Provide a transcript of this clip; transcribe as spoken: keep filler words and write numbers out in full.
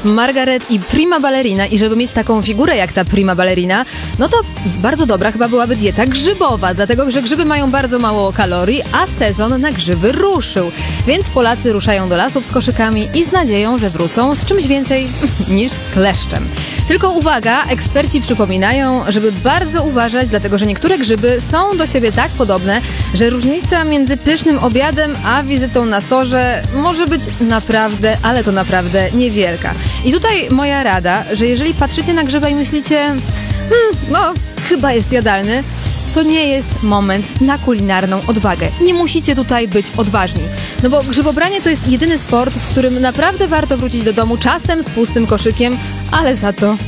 Margaret i prima ballerina i żeby mieć taką figurę jak ta prima ballerina, no to bardzo dobra chyba byłaby dieta grzybowa, dlatego że grzyby mają bardzo mało kalorii, a sezon na grzyby ruszył. Więc Polacy ruszają do lasów z koszykami i z nadzieją, że wrócą z czymś więcej niż z kleszczem. Tylko uwaga, eksperci przypominają, żeby bardzo uważać, dlatego że niektóre grzyby są do siebie tak podobne, że różnica między pysznym obiadem a wizytą na sorze może być naprawdę, ale to naprawdę niewielka. I tutaj moja rada, że jeżeli patrzycie na grzyba i myślicie, hmm, no chyba jest jadalny, to nie jest moment na kulinarną odwagę. Nie musicie tutaj być odważni. No bo grzybobranie to jest jedyny sport, w którym naprawdę warto wrócić do domu czasem z pustym koszykiem, ale za to